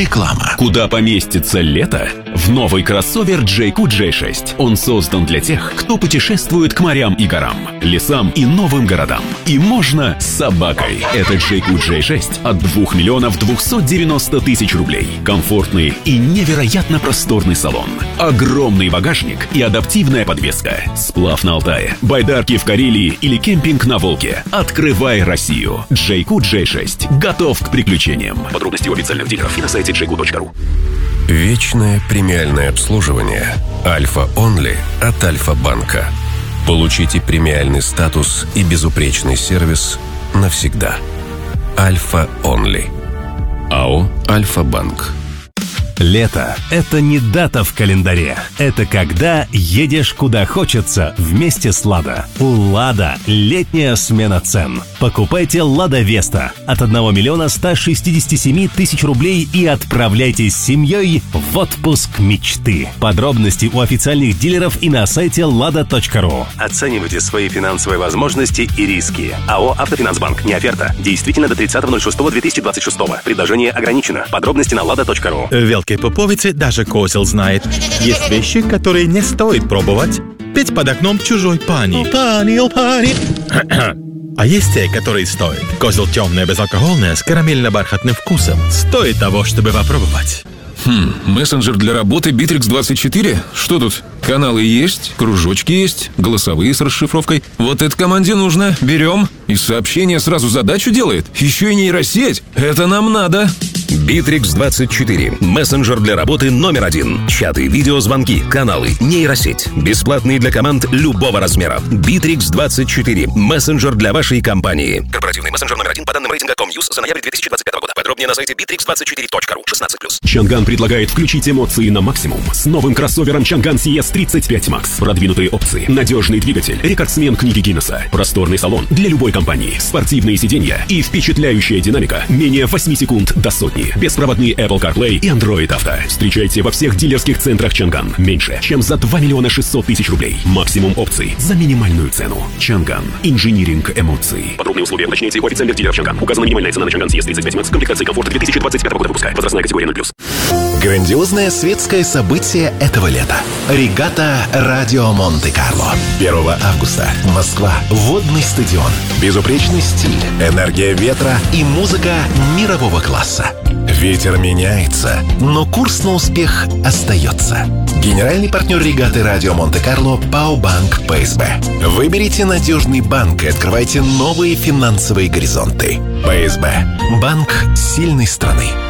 Реклама. Куда поместится лето? В новый кроссовер JQ J6. Он создан для тех, кто путешествует к морям и горам, лесам и новым городам. И можно с собакой. Это JQ J6 от 2 миллионов 290 тысяч рублей. Комфортный и невероятно просторный салон. Огромный багажник и адаптивная подвеска. Сплав на Алтае, байдарки в Карелии или кемпинг на Волге. Открывай Россию. JQ J6 готов к приключениям. Подробности у официальных дилеров и на сайте jq.ru. Вечное премиальное обслуживание Альфа Онли от Альфа-банка. Получите премиальный статус и безупречный сервис навсегда. Альфа Онли. АО Альфа-банк. Лето – это не дата в календаре. Это когда едешь куда хочется вместе с «Лада». У «Лада» летняя смена цен. Покупайте «Лада Веста» от 1 миллиона 167 тысяч рублей и отправляйтесь с семьей в отпуск мечты. Подробности у официальных дилеров и на сайте lada.ru. Оценивайте свои финансовые возможности и риски. АО «Автофинансбанк». Не оферта. Действительно до 30.06.2026. Предложение ограничено. Подробности на lada.ru. Велкой пуповицы даже козел знает. Есть вещи, которые не стоит пробовать. Петь под окном чужой пани. А есть те, которые стоит. Козел темное, безалкогольное, с карамельно-бархатным вкусом. Стоит того, чтобы попробовать. Мессенджер для работы Bittrex24? Что тут? Каналы есть, кружочки есть, голосовые с расшифровкой. Вот это команде нужно. Берем. И сообщение сразу задачу делает. Еще и нейросеть. Это нам надо. Bittrex24. Мессенджер для работы номер 1. Чаты, видеозвонки, каналы, нейросеть. Бесплатный для команд любого размера. Bittrex24. Мессенджер для вашей компании. Корпоративный мессенджер номер 1 по данным рейтинга Comnews за ноябрь 2025 года. Подробнее на сайте bittrex24.ru. 16+. Чанган предлагает включить эмоции на максимум с новым кроссовером Чанган CS35 Max. Продвинутые опции, надежный двигатель, рекордсмен книги Гиннесса, просторный салон для любой компании, спортивные сиденья и впечатляющая динамика менее 8 секунд до сотни. Беспроводные Apple CarPlay и Android Auto. Встречайте во всех дилерских центрах Чанган. Меньше, чем за 2 миллиона 600 тысяч рублей. Максимум опций за минимальную цену. Чанган. Инжиниринг эмоций. Подробные условия уточняйте у официальных дилеров Чанган. Указана минимальная цена на Чанган CS35 Max. Комплектация комфорта 2025 года выпуска. Возрастная категория 0+. Грандиозное светское событие этого лета. Регата Радио Монте-Карло. 1 августа. Москва. Водный стадион. Безупречный стиль, энергия ветра и музыка мирового класса. Ветер меняется, но курс на успех остается. Генеральный партнер регаты Радио Монте-Карло ПАО Банк ПСБ. Выберите надежный банк и открывайте новые финансовые горизонты. ПСБ. Банк сильной страны.